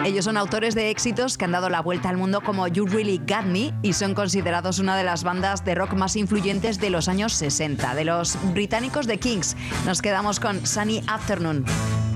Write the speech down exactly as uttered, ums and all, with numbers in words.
Ellos son autores de éxitos que han dado la vuelta al mundo como You Really Got Me y son considerados una de las bandas de rock más influyentes de los años sesenta. De los británicos The Kinks nos quedamos con Sunny Afternoon.